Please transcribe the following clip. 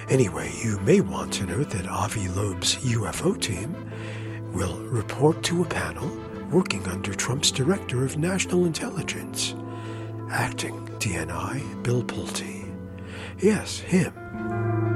Anyway, you may want to know that Avi Loeb's UFO team will report to a panel working under Trump's Director of National Intelligence, acting DNI Bill Pulte. Yes, him.